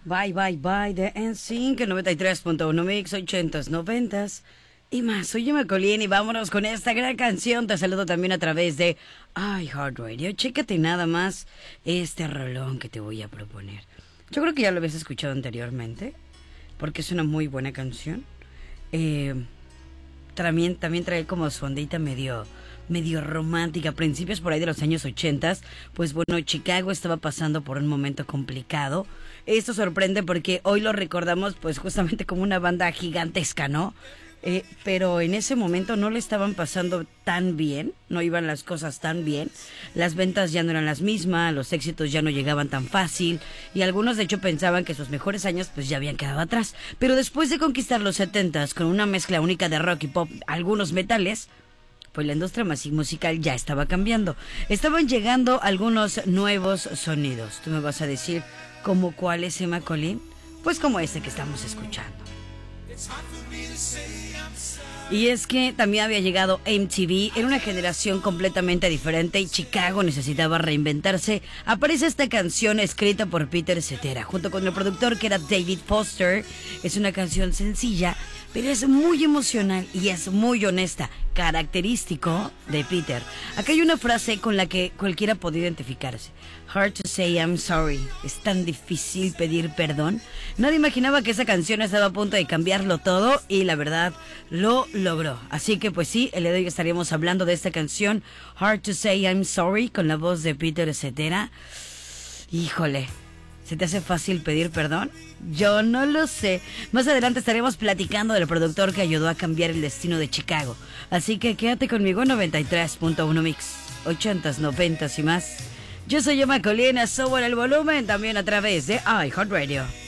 Bye, bye, bye de NSYNC 93.1 Mix 80s, 90s y más. Soy Emma Colín y vámonos con esta gran canción. Te saludo también a través de iHeartRadio. Chécate nada más este rolón que te voy a proponer. Yo creo que ya lo habías escuchado anteriormente porque es una muy buena canción. También trae como su ondita medio romántica, principios por ahí de los años 80. Pues bueno, Chicago estaba pasando por un momento complicado. Esto sorprende porque hoy lo recordamos pues justamente como una banda gigantesca, ¿no? Pero en ese momento no le estaban pasando tan bien, no iban las cosas tan bien, las ventas ya no eran las mismas, los éxitos ya no llegaban tan fácil y algunos de hecho pensaban que sus mejores años pues ya habían quedado atrás. Pero después de conquistar los 70s con una mezcla única de rock y pop, algunos metales, pues la industria musical ya estaba cambiando. Estaban llegando algunos nuevos sonidos. Tú me vas a decir, ¿cómo cuáles, Emma Colín? Pues como este que estamos escuchando. Y es que también había llegado MTV, era una generación completamente diferente y Chicago necesitaba reinventarse. Aparece esta canción escrita por Peter Cetera, junto con el productor que era David Foster. Es una canción sencilla, pero es muy emocional y es muy honesta, característico de Peter. Acá hay una frase con la que cualquiera puede identificarse. Hard to say I'm sorry. Es tan difícil pedir perdón. Nadie imaginaba que esa canción estaba a punto de cambiarlo todo y la verdad lo logró. Así que pues sí, el día de hoy estaríamos hablando de esta canción Hard to say I'm sorry con la voz de Peter Cetera. Híjole, ¿se te hace fácil pedir perdón? Yo no lo sé. Más adelante estaremos platicando del productor que ayudó a cambiar el destino de Chicago. Así que quédate conmigo en 93.1 Mix, 80s, 90s y más. Yo soy Emma Colina, subo el volumen también a través de iHeartRadio.